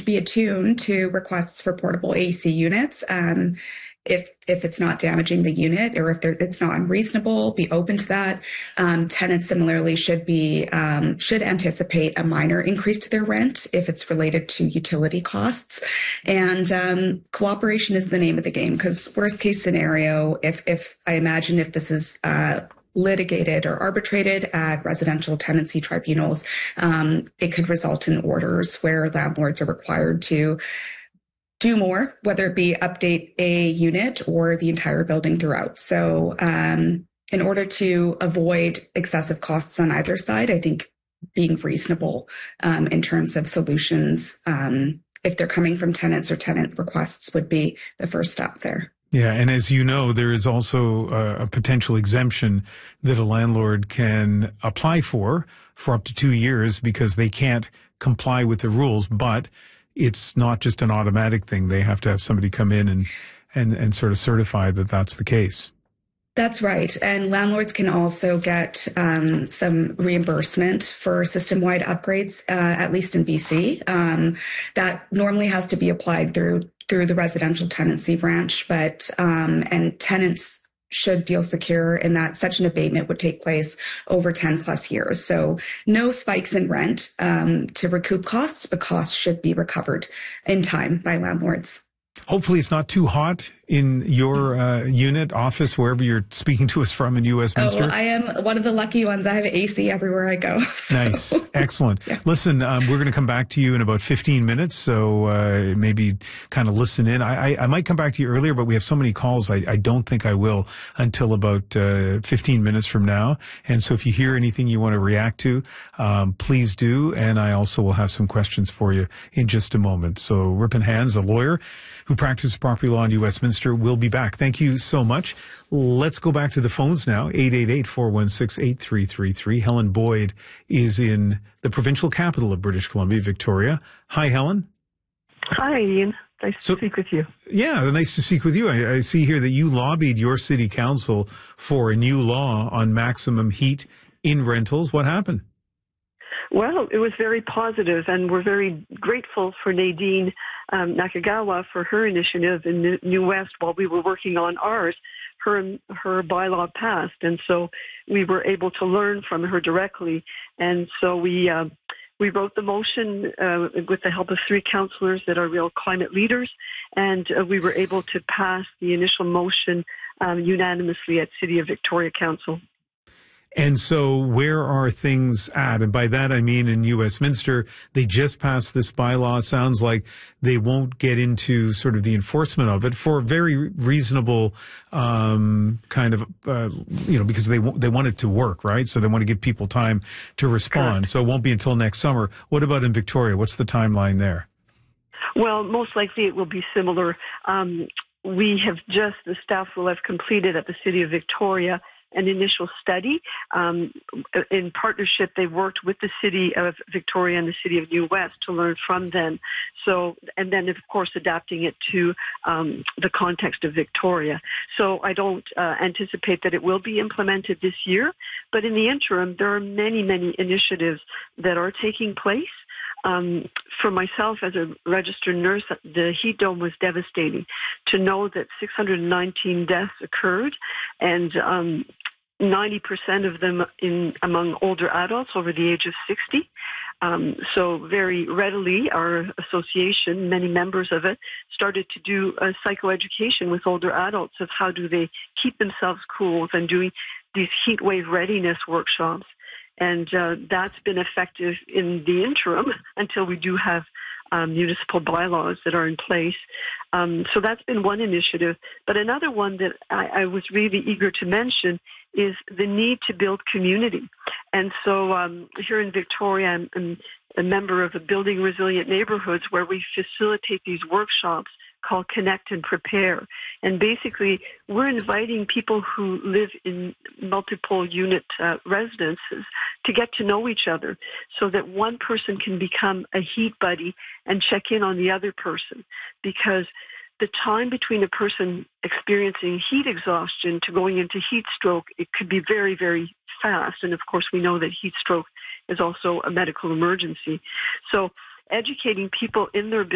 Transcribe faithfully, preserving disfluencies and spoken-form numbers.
be attuned to requests for portable A C units. Um, If if it's not damaging the unit or if it's not unreasonable, be open to that. Um, tenants similarly should be um, should anticipate a minor increase to their rent if it's related to utility costs. And um, cooperation is the name of the game, because worst case scenario, if if I imagine if this is uh, litigated or arbitrated at residential tenancy tribunals, um, it could result in orders where landlords are required to do more, whether it be update a unit or the entire building throughout. So um, in order to avoid excessive costs on either side, I think being reasonable um, in terms of solutions, um, if they're coming from tenants or tenant requests, would be the first step there. Yeah, and as you know, there is also a, a potential exemption that a landlord can apply for for up to two years because they can't comply with the rules, but it's not just an automatic thing. They have to have somebody come in and, and, and sort of certify that that's the case. That's right. And landlords can also get um, some reimbursement for system-wide upgrades, uh, at least in B C. Um, that normally has to be applied through through the residential tenancy branch, but um, and tenants should feel secure in that such an abatement would take place over ten plus years. So no spikes in rent um, to recoup costs, but costs should be recovered in time by landlords. Hopefully it's not too hot in your uh, unit, office, wherever you're speaking to us from in U Westminster. Oh, I am one of the lucky ones. I have A C everywhere I go. So. Nice. Excellent. Yeah. Listen, um, we're going to come back to you in about fifteen minutes, so uh, maybe kind of listen in. I, I, I might come back to you earlier, but we have so many calls, I, I don't think I will until about uh, fifteen minutes from now. And so if you hear anything you want to react to, um, please do. And I also will have some questions for you in just a moment. So Rippon Hands, a lawyer who practices property law in New Westminster, will be back. Thank you so much. Let's go back to the phones now. eight eight eight, four one six, eight three three three. Helen Boyd is in the provincial capital of British Columbia, Victoria. Hi, Helen. Hi, Ian. Nice so, to speak with you. Yeah, nice to speak with you. I, I see here that you lobbied your city council for a new law on maximum heat in rentals. What happened? Well, it was very positive, and we're very grateful for Nadine um, Nakagawa for her initiative in New West while we were working on ours. Her her bylaw passed, and so we were able to learn from her directly. And so we uh, we wrote the motion uh, with the help of three councillors that are real climate leaders, and uh, we were able to pass the initial motion um, unanimously at City of Victoria Council. And so where are things at? And by that, I mean in New Westminster, they just passed this bylaw. It sounds like they won't get into sort of the enforcement of it for a very reasonable um, kind of, uh, you know, because they, they want it to work, right? So they want to give people time to respond. Correct. So it won't be until next summer. What about in Victoria? What's the timeline there? Well, most likely it will be similar. Um, we have just, the staff will have completed at the City of Victoria an initial study. Um, in partnership, they've worked with the City of Victoria and the City of New West to learn from them. So, and then, of course, adapting it to um, the context of Victoria. So I don't uh, anticipate that it will be implemented this year, but in the interim, there are many, many initiatives that are taking place. Um, for myself as a registered nurse, the heat dome was devastating. To know that six hundred nineteen deaths occurred, and um, ninety percent of them in among older adults over the age of sixty. Um, so very readily, our association, many members of it, started to do a psychoeducation with older adults of how do they keep themselves cool and doing these heat wave readiness workshops. And uh, that's been effective in the interim until we do have um, municipal bylaws that are in place. Um, so that's been one initiative. But another one that I, I was really eager to mention is the need to build community. And so um, here in Victoria, I'm, I'm a member of a Building Resilient Neighborhoods where we facilitate these workshops called Connect and Prepare. And basically, we're inviting people who live in multiple unit uh, residences to get to know each other so that one person can become a heat buddy and check in on the other person. Because the time between a person experiencing heat exhaustion to going into heat stroke, it could be very, very fast. And of course, we know that heat stroke is also a medical emergency. So educating people in their